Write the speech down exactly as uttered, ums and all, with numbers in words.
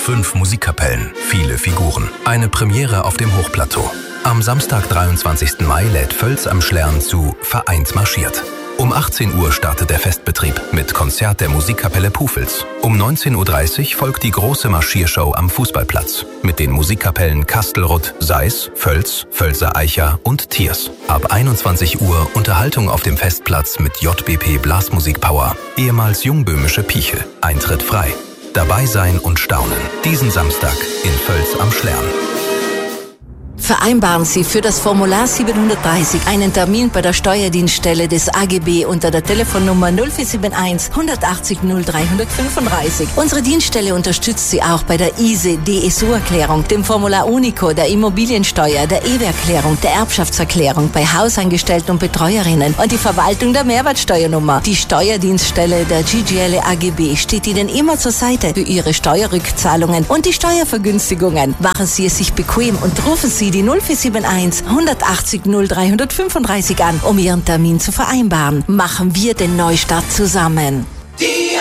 Fünf Musikkapellen, viele Figuren. Eine Premiere auf dem Hochplateau. Am Samstag, dreiundzwanzigsten Mai, lädt Völz am Schlern zu Vereint marschiert. Um achtzehn Uhr startet der Festbetrieb mit Konzert der Musikkapelle Pufels. Um neunzehn Uhr dreißig folgt die große Marschiershow am Fußballplatz mit den Musikkapellen Kastelruth, Seis, Völz, Völser Eicher und Tiers. Ab einundzwanzig Uhr Unterhaltung auf dem Festplatz mit J B P Blasmusik Power, ehemals Jungböhmische Pichel. Eintritt frei. Dabei sein und staunen. Diesen Samstag in Völz am Schlern. Vereinbaren Sie für das Formular siebenhundertdreißig einen Termin bei der Steuerdienststelle des A G B unter der Telefonnummer null vier sieben eins, hundertachtzig, null dreihundertfünfunddreißig. Unsere Dienststelle unterstützt Sie auch bei der I S E D S U-Erklärung, dem Formular Unico, der Immobiliensteuer, der E W A-Erklärung, der Erbschaftserklärung, bei Hausangestellten und Betreuerinnen und die Verwaltung der Mehrwertsteuernummer. Die Steuerdienststelle der G G L A G B steht Ihnen immer zur Seite für Ihre Steuerrückzahlungen und die Steuervergünstigungen. Machen Sie es sich bequem und rufen Sie die null vier sieben eins, hundertachtzig, null dreihundertfünfunddreißig an, um Ihren Termin zu vereinbaren. Machen wir den Neustart zusammen.